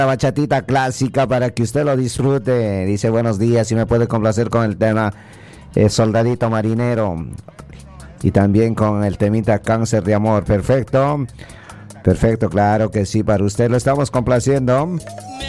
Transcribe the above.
La bachatita clásica para que usted lo disfrute. Dice buenos días y me puede complacer con el tema Soldadito Marinero. Y también con el temita Cáncer de Amor. Perfecto. Perfecto, claro que sí. Para usted lo estamos complaciendo.